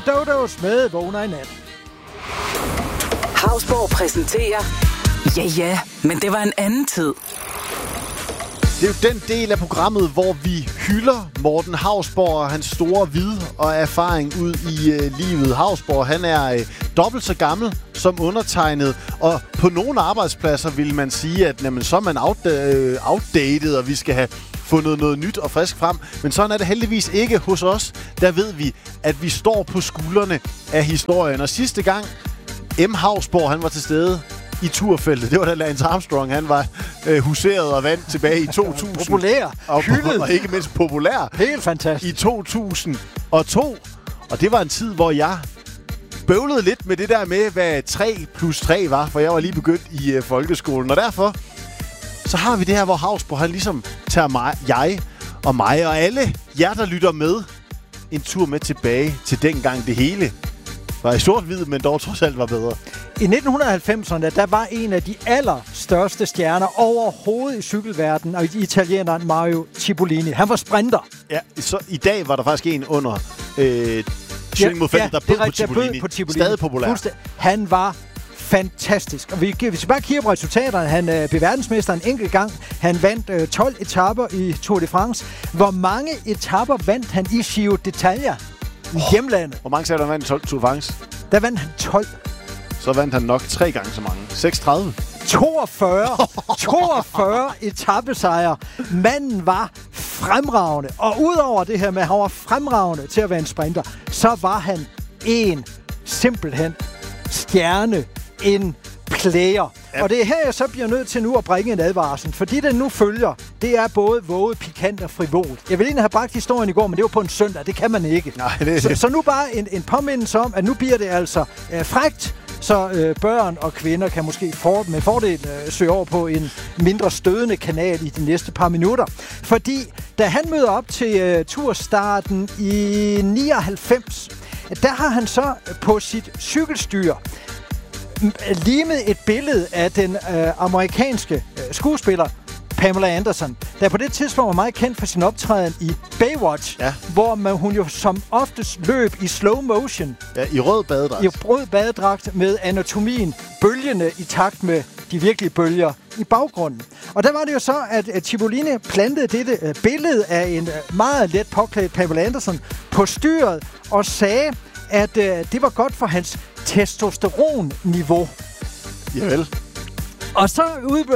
Dodos med Vågner i nat. Hausborg præsenterer... Ja, men det var en anden tid. Det er jo den del af programmet, hvor vi hylder Morten Hausborg og hans store vid og erfaring ud i livet. Hausborg, han er dobbelt så gammel som undertegnet, og på nogle arbejdspladser vil man sige, at jamen, så er man outdated, og vi skal have fundet noget nyt og frisk frem. Men sådan er det heldigvis ikke hos os. Der ved vi, at vi står på skuldrene af historien. Og sidste gang M. Hausborg, han var til stede i turfeltet. Det var da Lance Armstrong, han var huseret og vandt tilbage i 2000. Populær, hyldet. Og ikke mindst populær. Helt fantastisk. I 2002. Og det var en tid, hvor jeg bøvlede lidt med det der med, hvad 3 plus 3 var, for jeg var lige begyndt i folkeskolen. Og derfor så har vi det her, hvor Hausborg, han ligesom tager jeg og alle jer, der lytter med, en tur med tilbage til dengang det hele var i sort-hvid, men dog trods alt var bedre. I 1990'erne, der var en af de allerstørste stjerner overhovedet i cykelverdenen, og italieneren Mario Cipollini. Han var sprinter. Ja, så i dag var der faktisk en under Schilling mod feltet, der bød på Cipollini. Stadig populær. Han var fantastisk. Og hvis vi bare kigger på resultaterne, han blev verdensmester en enkelt gang. Han vandt 12 etaper i Tour de France. Hvor mange etaper vandt han i Giro d'Italia i hjemlandet? Hvor mange sagde han vandt 12 Tour de France? Der vandt han 12. Så vandt han nok 3 gange så mange. 36. 42 etapesejre. Manden var fremragende. Og udover det her med, at han var fremragende til at være en sprinter, så var han simpelthen stjerne, en player. Ja. Og det er her, jeg så bliver nødt til nu at bringe en advarsel. Fordi det nu følger, det er både våget, pikant og frivolt. Jeg ville egentlig have bragt historien i går, men det var på en søndag. Det kan man ikke. Nej, så nu bare en påmindelse om, at nu bliver det altså frækt, så børn og kvinder kan måske med fordel søge over på en mindre stødende kanal i de næste par minutter. Fordi da han møder op til turstarten i 99, der har han så på sit cykelstyr limet et billede af den amerikanske skuespiller Pamela Anderson, der på det tidspunkt var meget kendt for sin optræden i Baywatch, hvor hun jo som oftest løb i slow motion. Ja, i rød badedragt. I rød badedragt med anatomien bølgende i takt med de virkelige bølger i baggrunden. Og der var det jo så, at Cipollini plantede dette billede af en meget let påklædt Pamela Anderson på styret og sagde, at det var godt for hans testosteronniveau. Javel. Og så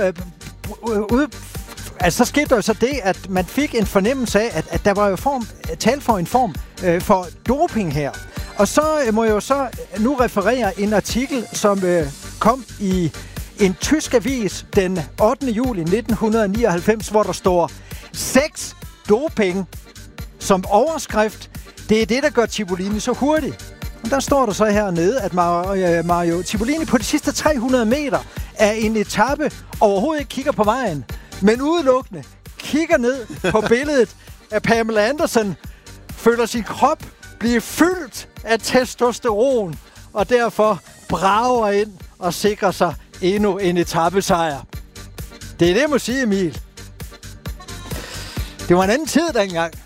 så skete der jo så det, at man fik en fornemmelse af, at der var jo tale for en form for doping her. Og så må jeg jo så nu referere en artikel, som kom i en tysk avis den 8. juli 1999, hvor der står 6 doping som overskrift. Det er det, der gør Cipollini så hurtigt. Og der står der så hernede, at Mario Cipollini på de sidste 300 meter af en etape overhovedet ikke kigger på vejen, men udelukkende kigger ned på billedet af Pamela Anderson, føler sin krop blive fyldt af testosteron, og derfor brager ind og sikrer sig endnu en etapesejr. Det er det, jeg må sige, Emil. Det var en anden tid dengang.